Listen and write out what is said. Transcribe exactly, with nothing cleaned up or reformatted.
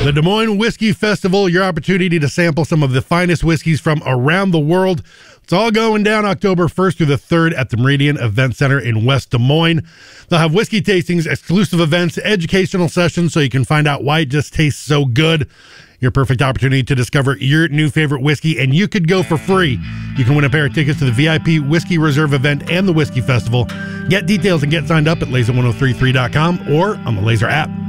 The Des Moines Whiskey Festival, your opportunity to sample some of the finest whiskeys from around the world. It's all going down October first through the third at the Meridian Event Center in West Des Moines. They'll have whiskey tastings, exclusive events, educational sessions so you can find out why it just tastes so good. Your perfect opportunity to discover your new favorite whiskey, and you could go for free. You can win a pair of tickets to the V I P Whiskey Reserve event and the Whiskey Festival. Get details and get signed up at laser ten thirty-three dot com or on the Laser app.